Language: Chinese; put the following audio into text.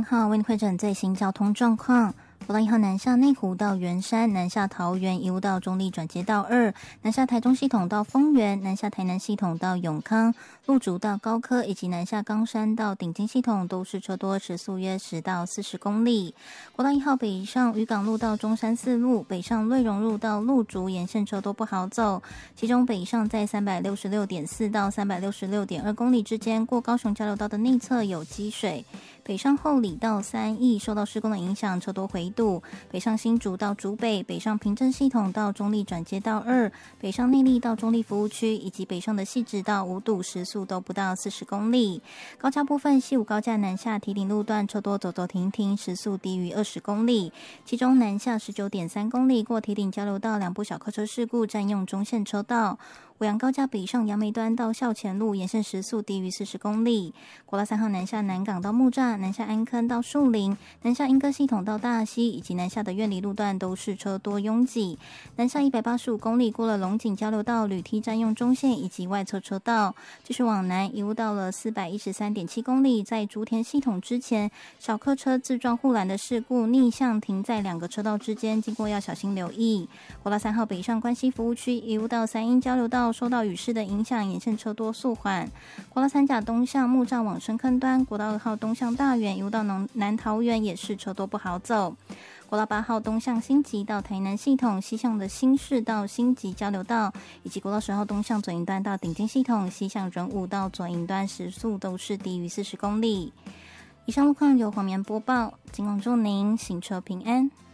号为您汇整最新交通状况。国道1号南下内湖到圆山，南下桃园一路到中立转接道2，南下台中系统到丰原，南下台南系统到永康，路竹到高科以及南下冈山到顶金系统都是车多，时速约10到40公里。国道1号北上渔港路到中山四路，北上瑞荣路到路竹沿线车都不好走，其中北上在 366.4 到 366.2 公里之间，过高雄交流道的内侧有积水。北上后里到3义受到施工的影响，车多回堵。北上新竹到竹北，北上平镇系统到中立转接道2，北上内壢到中立服务区，以及北上的汐止到五堵，时速都不到40公里。高架部分，西武高架南下堤顶路段车多走走停停，时速低于20公里。其中南下 19.3 公里过堤顶交流道2部小客车事故，占用中线车道。五杨高架北上杨梅端到校前路，沿线时速低于40公里。国道3号南下南港到木栅，南下安坑到树林，南下莺歌系统到大溪，以及南下的苑里路段都是车多拥挤。南下185公里过了龙井交流道，履梯占用中线以及外侧车道。继续往南一路到了 413.7 公里，在竹田系统之前，小客车自撞护栏的事故，逆向停在2个车道之间，经过要小心留意。国道3号北上关西服务区一路到三鶯交流道，受到雨势的影响，沿线车多速缓。国道3甲东向木栅往深坑端，国道2号东向大园一路到南桃园也是车多不好走。国道8号东向新集到台南系统，西向的新市到新集交流道，以及国道10号东向左营端到顶金系统，西向仁武到左营端时速都是低于40公里。以上路况由黄棉播报，尽管祝您行车平安。